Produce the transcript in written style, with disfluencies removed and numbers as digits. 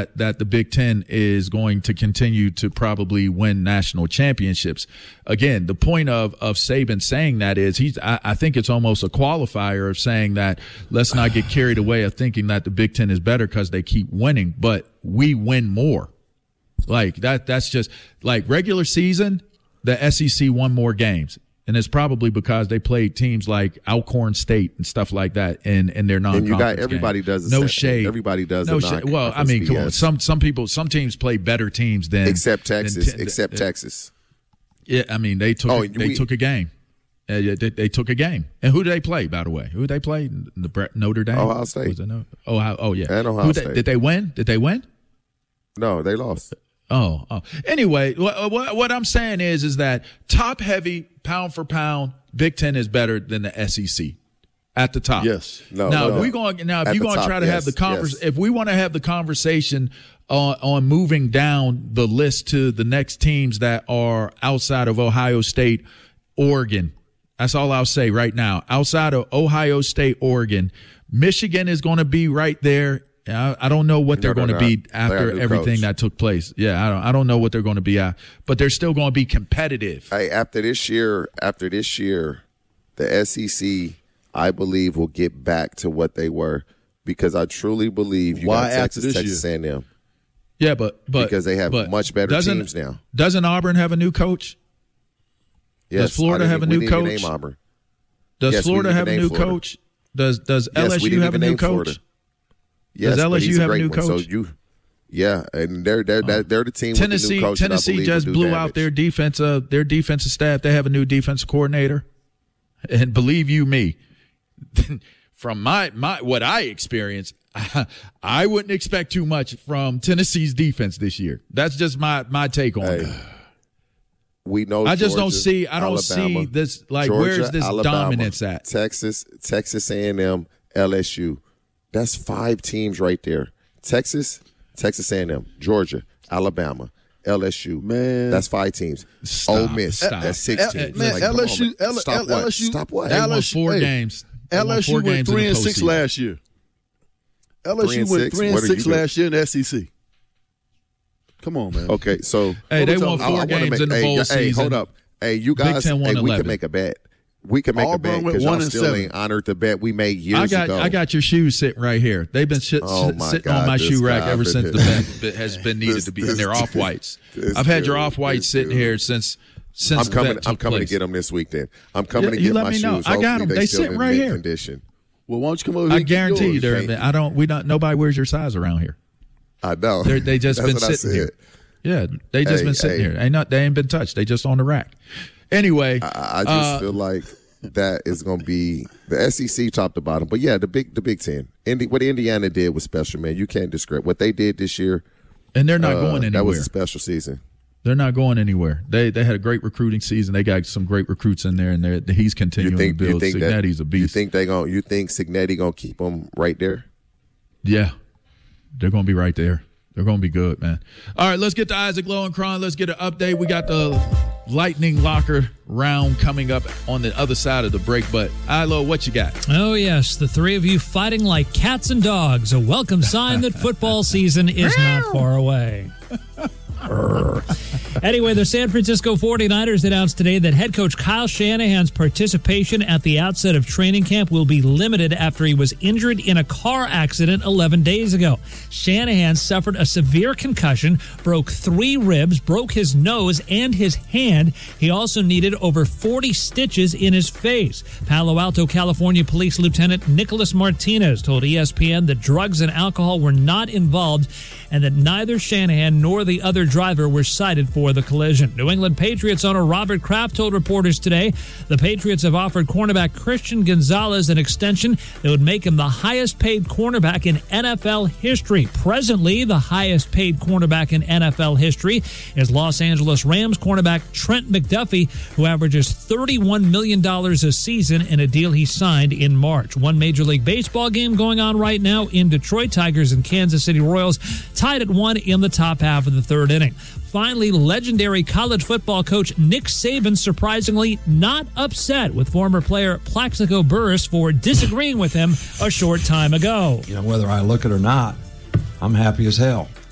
that the Big Ten is going to continue to probably win national championships. Again, the point of Saban saying that is I think it's almost a qualifier of saying that let's not get carried away of thinking that the Big Ten is better because they keep winning, but we win more. Like that's just like regular season, the SEC won more games. And it's probably because they played teams like Alcorn State and stuff like that in their non-conference and you got everybody game. does the no same shade. Thing. Everybody does no the shade. Well, I mean, come on. Some teams play better teams than except Texas. Texas. Yeah, I mean they took a game. They took a game. And who did they play? By the way, who did they play? Notre Dame. Ohio State. Was it oh yeah. And Ohio State. Did they win? Did they win? No, they lost. Oh. Anyway, what I'm saying is that top heavy, pound for pound, Big Ten is better than the SEC at the top. Yes. If you're going to try to have the conversation, if we want to have the conversation on moving down the list to the next teams that are outside of Ohio State, Oregon, that's all I'll say right now. Outside of Ohio State, Oregon, Michigan is going to be right there. I don't know what they're going to be after everything that took place. Yeah, I don't know what they're going to be at, but they're still going to be competitive. Hey, after this year, the SEC, I believe, will get back to what they were because I truly believe you got Texas A&M. Yeah, but because they have much better teams now. Doesn't Auburn have a new coach? Yes. Does Florida have a new coach? Name Auburn. Does Florida have a new coach? Does LSU have a new coach? Yes, does LSU have a new coach? So and they're the team. Tennessee, with the new coach Tennessee just blew out their defensive staff. They have a new defensive coordinator, and believe you me, from my what I experienced, I wouldn't expect too much from Tennessee's defense this year. That's just my take on it. We know. I just Georgia, I don't see this. Like, Georgia, where's this Alabama, dominance at? Texas A&M, LSU. That's 5 teams right there. Texas A&M, Georgia, Alabama, LSU. Man, that's 5 teams. Ole Miss, that's 6 teams. Man, LSU. Stop what? They won 4 games. LSU went 3-6 last year. LSU went 3-6 last year in the SEC. Come on, man. Okay, so they won 4 games in the bowl season. Hey, hold up. Hey, you guys. We can make a bet. We can make Auburn a bet because y'all still ain't honored the bet we made years ago. I got your shoes sitting right here. They've been sitting on my shoe rack ever since the bet has been needed to be. And they're off-whites. I've had your off-whites sitting here since I'm coming to get them this week then. I'm coming to get my shoes. Know. I got them. They sitting right here. Condition. Well, why don't you come over here? I guarantee you they're nobody wears your size around here. I know. They just been sitting here. Yeah, they just been sitting here. They ain't been touched. They just on the rack. Anyway, I just feel like that is going to be the SEC top to bottom. But yeah, the Big Ten. What Indiana did was special, man. You can't describe what they did this year. And they're not going anywhere. That was a special season. They're not going anywhere. They had a great recruiting season. They got some great recruits in there, and he's continuing to build. Cignetti's a beast. You think Cignetti gonna keep them right there? Yeah, they're gonna be right there. They're going to be good, man. All right, let's get to Isaac Lowenkron. Let's get an update. We got the Lightning Locker round coming up on the other side of the break. But, Ilo, what you got? Oh, yes, the 3 of you fighting like cats and dogs. A welcome sign that football season is not far away. Anyway, the San Francisco 49ers announced today that head coach Kyle Shanahan's participation at the outset of training camp will be limited after he was injured in a car accident 11 days ago. Shanahan suffered a severe concussion, broke 3 ribs, broke his nose and his hand. He also needed over 40 stitches in his face. Palo Alto, California Police Lieutenant Nicholas Martinez told ESPN that drugs and alcohol were not involved and that neither Shanahan nor the other driver were cited for the collision. New England Patriots owner Robert Kraft told reporters today the Patriots have offered cornerback Christian Gonzalez an extension that would make him the highest paid cornerback in NFL history. Presently, the highest paid cornerback in NFL history is Los Angeles Rams cornerback Trent McDuffie, who averages $31 million a season in a deal he signed in March. One Major League Baseball game going on right now in Detroit. Tigers and Kansas City Royals tied at 1 in the top half of the 3rd inning. Finally, legendary college football coach Nick Saban surprisingly not upset with former player Plaxico Burress for disagreeing with him a short time ago. Whether I look it or not, I'm happy as hell.